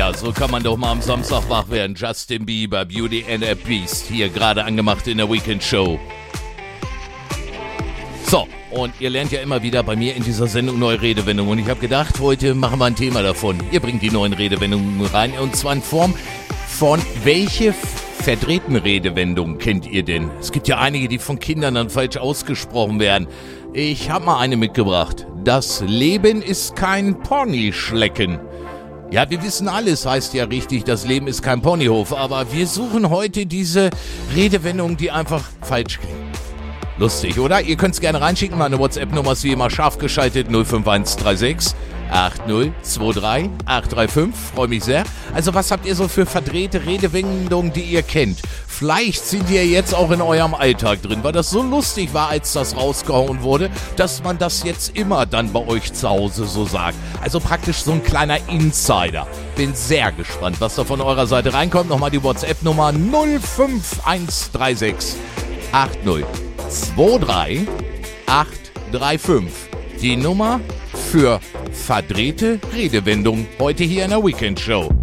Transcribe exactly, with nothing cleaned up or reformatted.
Ja, so kann man doch mal am Samstag wach werden. Justin Bieber, Beauty and a Beast, hier gerade angemacht in der Weekend Show. So, und ihr lernt ja immer wieder bei mir in dieser Sendung neue Redewendungen. Und ich habe gedacht, heute machen wir ein Thema davon. Ihr bringt die neuen Redewendungen rein. Und zwar in Form von, welche verdrehten Redewendungen kennt ihr denn? Es gibt ja einige, die von Kindern dann falsch ausgesprochen werden. Ich habe mal eine mitgebracht. Das Leben ist kein Ponyschlecken. Ja, wir wissen alles, heißt ja richtig, das Leben ist kein Ponyhof. Aber wir suchen heute diese Redewendungen, die einfach falsch klingen. Lustig, oder? Ihr könnt es gerne reinschicken. Meine WhatsApp-Nummer ist wie immer scharf geschaltet null fünf eins drei sechs acht null zwei drei acht drei fünf. Freue mich sehr. Also was habt ihr so für verdrehte Redewendungen, die ihr kennt? Vielleicht sind die ja jetzt auch in eurem Alltag drin, weil das so lustig war, als das rausgehauen wurde, dass man das jetzt immer dann bei euch zu Hause so sagt. Also praktisch so ein kleiner Insider. Bin sehr gespannt, was da von eurer Seite reinkommt. Nochmal die WhatsApp-Nummer null fünf eins drei sechs acht null zwei drei acht drei fünf. Die Nummer für verdrehte Redewendungen heute hier in der Weekend Show.